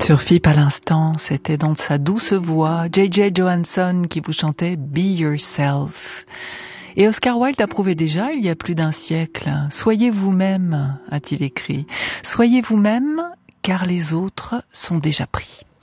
Sur FIP à l'instant, c'était dans sa douce voix J.J. Johansson qui vous chantait Be Yourself. Et Oscar Wilde approuvait déjà il y a plus d'un siècle. Soyez vous-même, a-t-il écrit. Soyez vous-même, car les autres sont déjà pris.